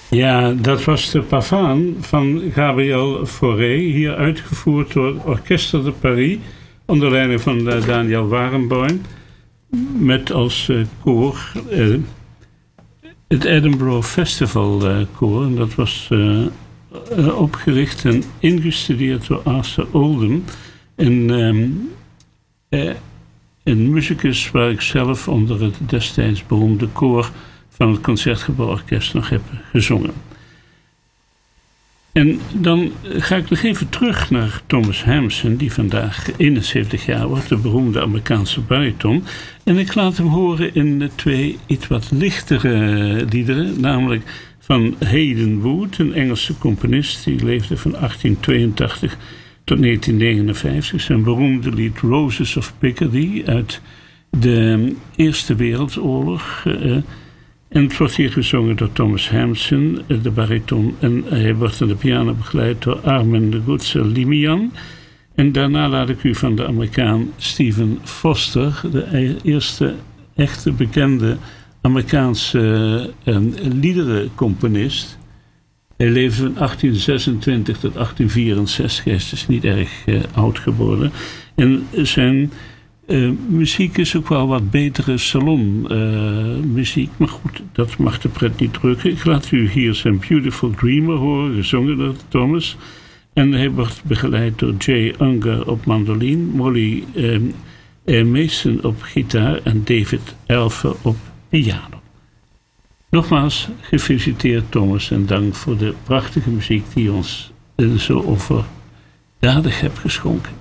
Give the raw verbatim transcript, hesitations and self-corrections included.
Ja, dat was de Pavaan van Gabriel Fauré, hier uitgevoerd door het Orchestre de Paris, onder leiding van uh, Daniel Warenboim, met als uh, koor uh, het Edinburgh Festival uh, koor. En dat was uh, uh, opgericht en ingestudeerd door Arthur Oldham, een, um, uh, een muzikus waar ik zelf onder het destijds beroemde koor van het Concertgebouworkest nog heb gezongen. En dan ga ik nog even terug naar Thomas Hampson, die vandaag eenenzeventig jaar wordt, de beroemde Amerikaanse bariton. En ik laat hem horen in twee iets wat lichtere liederen, namelijk van Hayden Wood, een Engelse componist, die leefde van achttien tweeëntachtig tot negentien negenenvijftig. Zijn beroemde lied Roses of Picardy uit de Eerste Wereldoorlog. Uh, En het wordt hier gezongen door Thomas Hampson, de bariton. En hij wordt aan de piano begeleid door Armin de Goetze-Limian. En daarna laat ik u van de Amerikaan Stephen Foster, de eerste echte bekende Amerikaanse uh, liederencomponist. Hij leefde van achttien zesentwintig tot achttien vierenzestig. Hij is dus niet erg uh, oud geworden. En zijn Uh, muziek is ook wel wat betere salonmuziek. Uh, maar goed, dat mag de pret niet drukken. Ik laat u hier zijn Beautiful Dreamer horen, gezongen door Thomas. En hij wordt begeleid door Jay Unger op mandoline, Molly uh, Mason op gitaar en David Elfer op piano. Nogmaals gefeliciteerd Thomas en dank voor de prachtige muziek die ons uh, zo overdadig hebt geschonken.